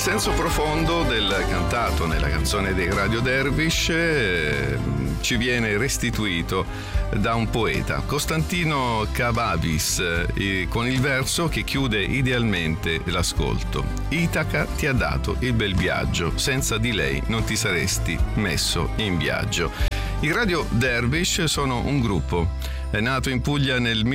senso profondo del cantato nella canzone dei Radio Dervish ci viene restituito da un poeta, Costantino Cavavis, con il verso che chiude idealmente l'ascolto. Itaca ti ha dato il bel viaggio, senza di lei non ti saresti messo in viaggio. I Radio Dervish sono un gruppo nato in Puglia nel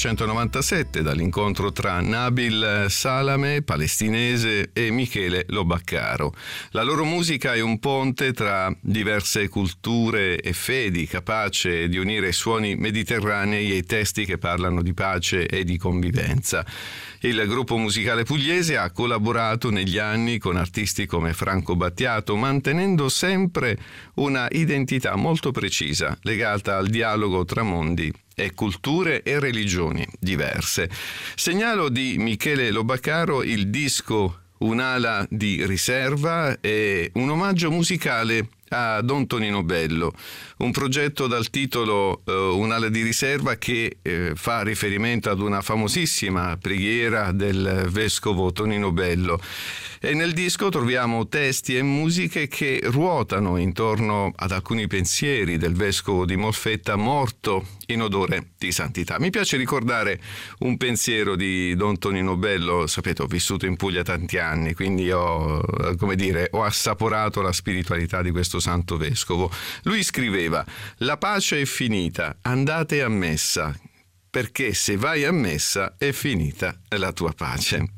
1997 dall'incontro tra Nabil Salame, palestinese, e Michele Lobaccaro. La loro musica è un ponte tra diverse culture e fedi, capace di unire suoni mediterranei e testi che parlano di pace e di convivenza. Il gruppo musicale pugliese ha collaborato negli anni con artisti come Franco Battiato, mantenendo sempre una identità molto precisa, legata al dialogo tra mondi e culture e religioni diverse. Segnalo di Michele Lobaccaro il disco Un'ala di riserva e un omaggio musicale a Don Tonino Bello, un progetto dal titolo Un'ala di riserva che fa riferimento ad una famosissima preghiera del vescovo Tonino Bello, e nel disco troviamo testi e musiche che ruotano intorno ad alcuni pensieri del vescovo di Molfetta morto in odore di santità. Mi piace ricordare un pensiero di Don Tonino Bello. Sapete, ho vissuto in Puglia tanti anni, quindi ho assaporato la spiritualità di questo santo vescovo. Lui scriveva: la pace è finita, andate a messa, perché se vai a messa è finita la tua pace.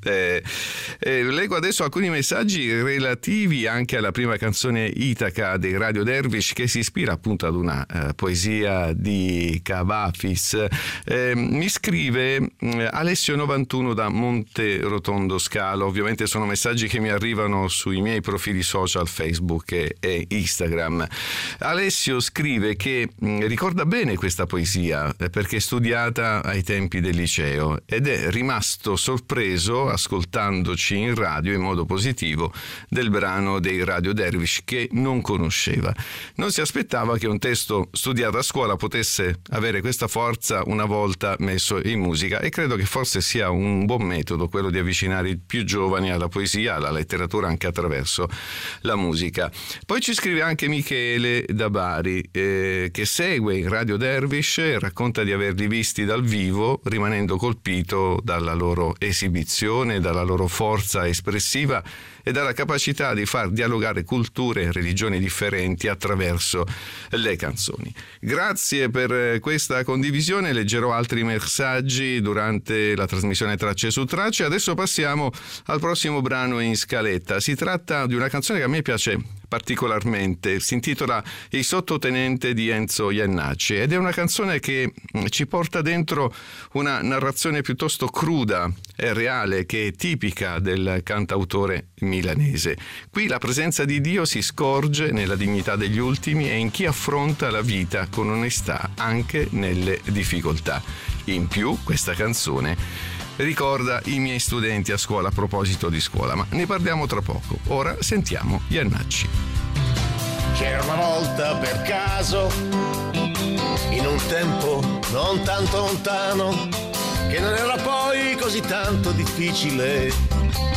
Leggo adesso alcuni messaggi relativi anche alla prima canzone Itaca dei Radio Dervish, che si ispira appunto ad una poesia di Cavafis. Mi scrive Alessio 91 da Monte Rotondo Scalo. Ovviamente sono messaggi che mi arrivano sui miei profili social Facebook e Instagram. Alessio scrive che ricorda bene questa poesia perché è studiata ai tempi del liceo ed è rimasto sorpreso ascoltandoci in radio in modo positivo del brano dei Radio Dervish che non conosceva. Non si aspettava che un testo studiato a scuola potesse avere questa forza una volta messo in musica, e credo che forse sia un buon metodo quello di avvicinare i più giovani alla poesia, alla letteratura, anche attraverso la musica. Poi ci scrive anche Michele da Bari che segue i Radio Dervish e racconta di averli visti dal vivo, rimanendo colpito dalla loro esibizione, dalla loro forza espressiva e dalla capacità di far dialogare culture e religioni differenti attraverso le canzoni. Grazie per questa condivisione, leggerò altri messaggi durante la trasmissione Tracce su Tracce. Adesso passiamo al prossimo brano in scaletta. Si tratta di una canzone che a me piace particolarmente, si intitola Il sottotenente di Enzo Jannacci ed è una canzone che ci porta dentro una narrazione piuttosto cruda e reale che è tipica del cantautore milanese. Qui la presenza di Dio si scorge nella dignità degli ultimi e in chi affronta la vita con onestà anche nelle difficoltà. In più, questa canzone ricorda i miei studenti a scuola a proposito di scuola, ma ne parliamo tra poco. Ora sentiamo Jannacci. C'era una volta per caso, in un tempo non tanto lontano, che non era poi così tanto difficile